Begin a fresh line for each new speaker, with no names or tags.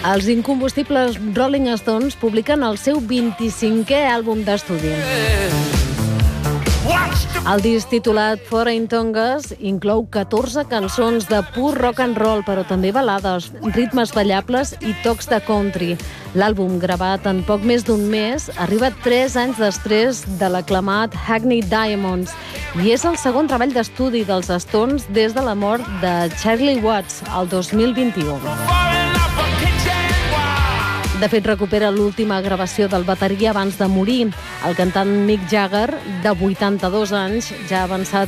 Els incombustibles Rolling Stones publiquen el seu 25è àlbum d'estudi. El disc titulat Foreign Tongues inclou 14 cançons de pur rock and roll, però també balades, ritmes ballables i tocs de country. L'àlbum, gravat en poc més d'un mes, arriba 3 anys després de l'aclamat Hackney Diamonds i és el segon treball d'estudi dels Stones des de la mort de Charlie Watts, el 2021. De fet, recupera l'última gravació del bateria abans de morir. El cantant Mick Jagger, de 82 anys, ja ha avançat